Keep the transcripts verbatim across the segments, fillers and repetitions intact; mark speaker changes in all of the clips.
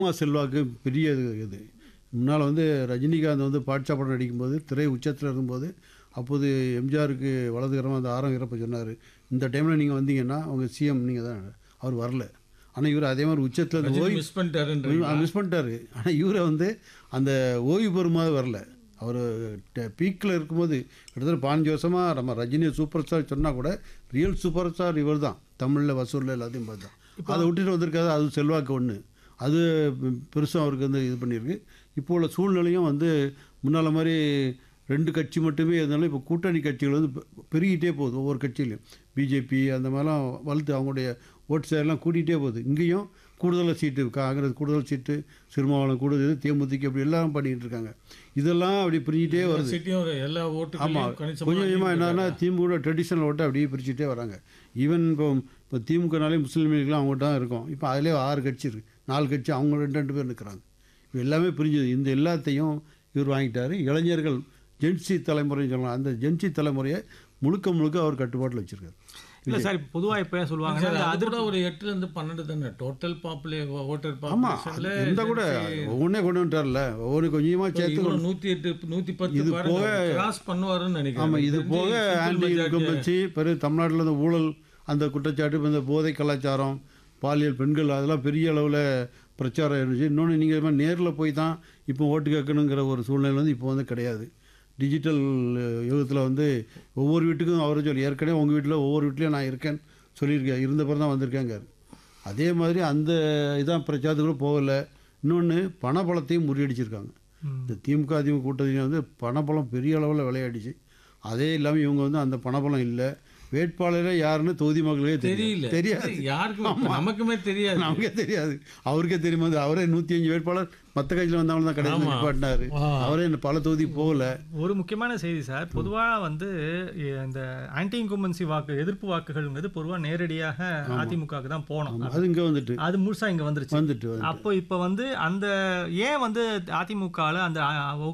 Speaker 1: Cinema செல்வாக்கு பெரிய இது இது முன்னால் வந்து ரஜினிகாந்த் வந்து பாட்ஷா படம் நடிக்கும்போது திரை உச்சத்தில் இருக்கும்போது அப்போது எம்ஜிஆருக்கு வலதுகரமாக அந்த ஆரம் இறப்ப சொன்னார், இந்த டைமில் நீங்கள் வந்தீங்கன்னா அவங்க சிஎம் நீங்கள் தான். அவர் வரல. ஆனால் இவர் அதே மாதிரி உச்சத்தில் அந்த ஓய்வு
Speaker 2: மிஸ் பண்ணிட்டாரு
Speaker 1: மிஸ் பண்ணிட்டாரு. ஆனால் இவரை வந்து அந்த ஓய்வு பெறுமாவது வரல. அவர் பீக்கில் இருக்கும்போது கிட்டத்தட்ட பதினஞ்சு வருஷமாக நம்ம ரஜினி சூப்பர் ஸ்டார் சொன்னால் கூட ரியல் சூப்பர் ஸ்டார் இவர் தான். தமிழில் வசூலில் எல்லாத்தையும் பார்த்தா அதை விட்டுட்டு வந்திருக்காது. அது செல்வாக்கு ஒன்று, அது பெருசாக அவருக்கு வந்து இது பண்ணியிருக்கு. இப்போ உள்ள சூழ்நிலையும் வந்து முன்னால் மாதிரி ரெண்டு கட்சி மட்டுமே இருந்தாலும் இப்போ கூட்டணி கட்சிகள் வந்து பெருகிட்டே போகுது. ஒவ்வொரு கட்சியிலையும் பிஜேபி அந்த மாதிரிலாம் வளர்த்து அவங்களுடைய ஓட்டு சேரெல்லாம் கூட்டிகிட்டே போகுது. இங்கேயும் கூடுதலாக சீட்டு காங்கிரஸ் கூடுதல் சீட்டு, சிறுமாவளம் கூடுதல், தேமுதிக அப்படி எல்லாம் பண்ணிக்கிட்டு இருக்காங்க. இதெல்லாம் அப்படி பிரிஞ்சிட்டே வருது.
Speaker 2: எல்லா ஓட்டு
Speaker 1: ஆமாம், கொஞ்சம் கொஞ்சமாக என்னன்னா திமுக ட்ரெடிஷ்னல் ஓட்டை அப்படியே பிரிச்சுட்டே வராங்க. ஈவன் இப்போ இப்போ திமுகனாலே முஸ்லீம் லீக்லாம் அவங்ககிட்ட தான் இருக்கும். இப்போ அதிலே ஆறு கட்சி இருக்குது, நாலு கட்சி அவங்க ரெண்டு ரெண்டு பேர் நிற்கிறாங்க. இப்போ எல்லாமே பிரிஞ்சுது. இந்த எல்லாத்தையும் இவர் வாங்கிட்டார். இளைஞர்கள் ஜென்சி தலைமுறைன்னு சொல்லலாம், அந்த ஜென்சி தலைமுறையை முழுக்க முழுக்க அவர் கட்டுப்பாட்டில் வச்சுருக்காரு.
Speaker 3: இல்லை சார், இப்போ பொதுவாக இப்போ சொல்லுவாங்க
Speaker 2: அது கூட ஒரு எட்டுலேருந்து பன்னெண்டு தானே டோட்டல் பாப்புலே ஓட்டர்
Speaker 1: ஆமாம், இருந்தால் கூட ஒவ்வொன்றே கொண்டு வந்துட்டார்ல, ஒவ்வொரு கொஞ்சமாக சேர்த்து
Speaker 2: நூற்றி எட்டு நூற்றி பத்து
Speaker 1: இது போக
Speaker 2: கிராஸ் பண்ணுவாருன்னு நினைக்கிறேன்.
Speaker 1: ஆமாம், இது போக ஆன்டி இன்கம் வச்சு பிறகு தமிழ்நாட்டில் இந்த ஊழல், அந்த குற்றச்சாட்டு, இந்த போதை கலாச்சாரம், பாலியல், பெண்கள், அதெல்லாம் பெரிய அளவில் பிரச்சாரம் இருந்துச்சு. இன்னொன்று நீங்கள் நேரில் போய் தான் இப்போ ஓட்டு கேட்கணுங்கிற ஒரு சூழ்நிலை வந்து இப்போ வந்து கிடையாது. டிஜிட்டல் யுகத்தில் வந்து ஒவ்வொரு வீட்டுக்கும் அவரை சொல்லி ஏற்கனவே உங்கள் வீட்டில் ஒவ்வொரு வீட்லேயும் நான் இருக்கேன்னு சொல்லியிருக்கேன், இருந்த பிறகு தான் வந்திருக்கேங்கார். அதே மாதிரி அந்த இதான் பிரச்சாரத்துக்குள்ள போகலை. இன்னொன்று பணபலத்தையும் முறியடிச்சிருக்காங்க. இந்த திமுக அதிமுக கூட்டத்தில் வந்து பணபலம் பெரிய அளவில் விளையாடிச்சு. அதே இல்லாமல் இவங்க வந்து அந்த பணபலம் இல்லை. வேட்பாளரே யாருன்னு தொகுதி மக்களுக்கே தெரியல, தெரியாது,
Speaker 2: யாருக்கும் நமக்குமே தெரியாது,
Speaker 1: நமக்கே தெரியாது. அவருக்கே தெரியுமா, அவரே நூற்றி அஞ்சு வேட்பாளர் மற்ற கட்சியில் வந்தவங்க தான் கடைசி நிப்பாட்டினாரு. அவரே பல தொகுதி போகல.
Speaker 3: ஒரு முக்கியமான செய்தி சார், பொதுவாக வந்து இந்த ஆன்டி இன்கும்பன்சி வாக்கு, எதிர்ப்பு வாக்குகள்ங்கிறது பொதுவாக நேரடியாக அதிமுகவுக்கு தான் போனோம்.
Speaker 1: அது இங்கே வந்துட்டு
Speaker 3: அது முழுசாக இங்கே வந்துருச்சு
Speaker 1: வந்துட்டு
Speaker 3: அப்போ இப்போ வந்து அந்த ஏன் வந்து அதிமுகவில் அந்த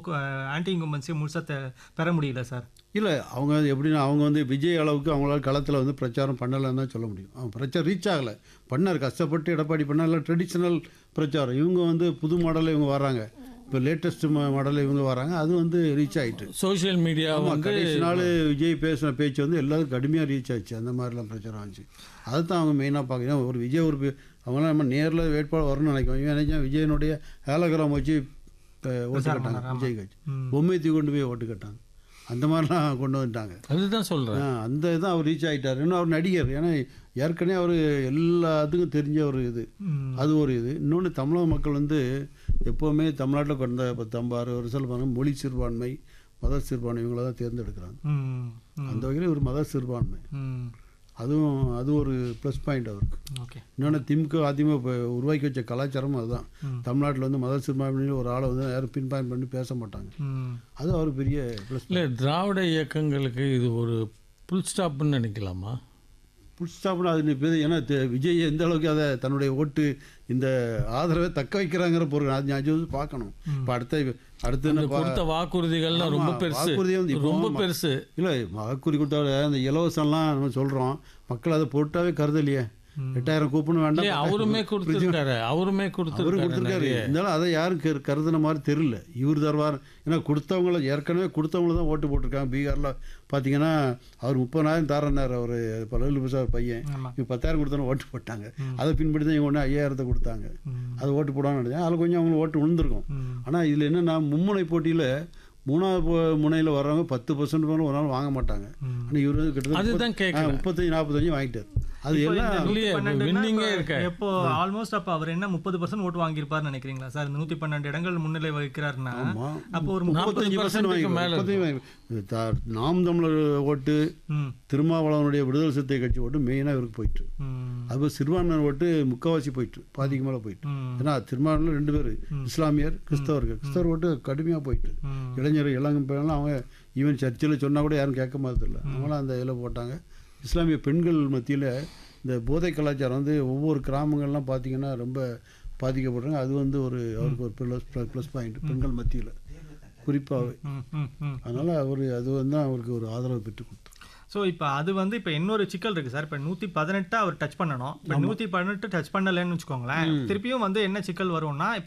Speaker 3: ஆன்டி இன்கும்பன்சியை முழுசாக பெற முடியல சார்?
Speaker 1: இல்லை, அவங்க எப்படின்னா அவங்க வந்து விஜய் அளவுக்கு அவங்களால களத்தில் வந்து பிரச்சாரம் பண்ணலைன்னு தான் சொல்ல முடியும். அவங்க பிரச்சாரம் ரீச் ஆகலை. பண்ணார், கஷ்டப்பட்டு எடப்பாடி பண்ணால ட்ரெடிஷ்னல் பிரச்சாரம். இவங்க வந்து புது மாடலில் இவங்க வராங்க, இப்போ லேட்டஸ்ட் மாடலில் இவங்க வராங்க. அது வந்து ரீச் ஆகிட்டு
Speaker 2: சோஷியல் மீடியா
Speaker 1: கடைசி நாள் விஜய் பேசின பேச்சு வந்து எல்லாரும் கடுமையாக ரீச் ஆச்சு. அந்த மாதிரிலாம் பிரச்சாரம் ஆச்சு. அதை தான் அவங்க மெயினாக பார்க்கணும். ஒரு விஜய் ஒரு அவங்களாம் நம்ம நேரில் வேட்பாளர் வரணும்னு நினைக்கிறோம். இவன் நினைச்சா விஜயனுடைய ஹேலோகிராம் வச்சு ஓட்டு கட்டாங்க. விஜய் கட்சி பொம்மை தூக்கி கொண்டு போய் ஓட்டு கட்டாங்க. அந்த மாதிரிலாம் கொண்டு வந்துட்டாங்க.
Speaker 2: அதுதான் சொல்கிறேன்,
Speaker 1: அந்த இதுதான் அவர் ரீச் ஆகிட்டார். இன்னும் அவர் நடிகர், ஏன்னா ஏற்கனவே அவர் எல்லாத்துக்கும் தெரிஞ்ச ஒரு இது, அது ஒரு இது. இன்னொன்று தமிழக மக்கள் வந்து எப்போவுமே தமிழ்நாட்டில் கடந்த பத்து ஐம்பது அறுபது வருஷத்தில் பாருங்கள் மொழி சிறுபான்மை, மத சிறுபான்மை இவங்கள தான் தேர்ந்தெடுக்கிறாங்க. அந்த வகையில் ஒரு மத சிறுபான்மை, அதுவும் அது ஒரு ப்ளஸ் பாயிண்ட் அவருக்கு.
Speaker 3: ஓகே.
Speaker 1: இன்னொன்று திமுக அதிமுக இப்போ உருவாக்கி வச்ச கலாச்சாரமும் அதுதான். தமிழ்நாட்டில் வந்து மத சிறுபான்மையில் ஒரு ஆளை வந்து யாரும் பின் பாயிண்ட் பண்ணி பேச மாட்டாங்க. அது அவர் பெரிய ப்ளஸ்.
Speaker 2: இல்லை, திராவிட இயக்கங்களுக்கு இது ஒரு புல் ஸ்டாப்னு நினைக்கலாமா?
Speaker 1: புல் ஸ்டாப்னு அது பேர். ஏன்னா விஜய் எந்த அளவுக்கு அதை தன்னுடைய ஓட்டு இந்த ஆதரவை தக்க வைக்கிறாங்கிற பொருள் அது ஞாபகம் பார்க்கணும். இப்போ அடுத்த அடுத்து
Speaker 2: கொடுத்த வாக்குறுதிகள்லாம் ரொம்ப பெருசு,
Speaker 1: வாக்குறுதி வந்து
Speaker 2: ரொம்ப பெருசு.
Speaker 1: இல்லை, வாக்குறுதி கொடுத்தா அந்த இலவசம்லாம் நம்ம சொல்கிறோம், மக்கள் அதை போட்டாவே கருதலையே. எட்டாயிரம் கூப்பன் வேண்டாம்,
Speaker 2: அவருமே கொடுத்துருக்காரு அவருமே கொடுத்துருக்காரு
Speaker 1: கொடுத்துருக்காரு இருந்தாலும் அதை யாரும் கரு கருதுன மாதிரி தெரியல. இவர் தருவார். ஏன்னா கொடுத்தவங்கள ஏற்கனவே கொடுத்தவங்கள தான் ஓட்டு போட்டிருக்காங்க. பீகாரில் பார்த்தீங்கன்னா அவர் முப்பதாயிரம் தாரனார், அவர் பல்லு பிரசாத் பையன். இவங்க பத்தாயிரம் கொடுத்தாலும் ஓட்டு போட்டாங்க. அதை பின்பற்றி தான் இவங்க ஒன்று ஐயாயிரத்தை கொடுத்தாங்க. அது ஓட்டு போடான்னு நினைச்சேன். அதில் கொஞ்சம் அவங்களுக்கு ஓட்டு விழுந்திருக்கும். ஆனால் இதில் என்னென்னா மும்முனை போட்டியில் மூணாவது முனையில் வர்றவங்க பத்து பர்சன்ட் மேலே ஒரு நாள் வாங்க மாட்டாங்க. ஆனால் இவர் வந்து கிட்டத்தட்ட முப்பத்தஞ்சு நாற்பத்தஞ்சு வாங்கிட்டார். அது
Speaker 3: எப்போ ஆல்மோஸ்ட் அப்போ அவர் என்ன முப்பது பர்சன்ட் ஓட்டு வாங்கியிருப்பார்னு நினைக்கிறீங்களா சார்? இந்த நூற்றி பன்னெண்டு இடங்கள் முன்னிலை வகிக்கிறாருன்னா அப்போ ஒரு
Speaker 1: முப்பத்தஞ்சு பர்சன்ட் வாங்கி நாம் தமிழர் ஓட்டு, திருமாவளவனுடைய விடுதலை சிறுத்தை கட்சி ஓட்டு மெயினாக இவருக்கு போயிட்டு, அது சிறுபான்மையினர் ஓட்டு முக்கால்வாசி போயிட்டு, பாதிக்கு மேலே போயிட்டு. ஏன்னா திருமாவளவன் ரெண்டு பேர் இஸ்லாமியர், கிறிஸ்தவர்கள். கிறிஸ்தவர் ஓட்டு கடுமையாக போயிட்டு. இளைஞர் இளங்கும் பேரெல்லாம் அவங்க ஈவன் சர்ச்சில் சொன்னால் கூட யாரும் கேட்க மாதிரி இல்லை, அவங்களாம் அந்த இதில் போட்டாங்க. இஸ்லாமிய பெண்கள் மத்தியில் இந்த போதை கலாச்சாரம் வந்து ஒவ்வொரு கிராமங்கள்லாம் பார்த்திங்கன்னா ரொம்ப பாதிக்கப்படுறாங்க. அது வந்து ஒரு அவருக்கு ஒரு ப்ளஸ் ப்ளஸ் பாயிண்ட் பெண்கள் மத்தியில் குறிப்பாகவே. அதனால் அவர் அது வந்து அவருக்கு ஒரு ஆதரவு பெற்று கொடுத்தார்.
Speaker 3: ஸோ இப்போ அது வந்து இப்போ இன்னொரு சிக்கல் இருக்கு சார். இப்போ நூற்றி பதினெட்டு அவர் டச் பண்ணணும். இப்போ நூற்றி பதினெட்டு டச் பண்ணலைன்னு வச்சுக்கோங்களேன், திருப்பியும் வந்து என்ன சிக்கல் வரும்னா